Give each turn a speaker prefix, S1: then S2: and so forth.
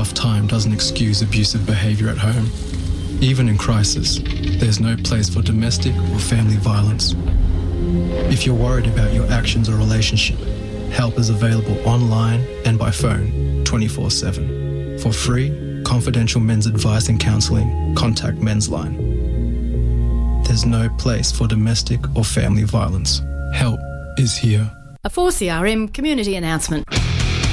S1: tough time doesn't excuse abusive behaviour at home. Even in crisis, there's no place for domestic or family violence. If you're worried about your actions or relationship, help is available online and by phone 24/7. For free, confidential men's advice and counselling, contact Men's Line. There's no place for domestic or family violence. Help is here.
S2: A 4CRM community announcement.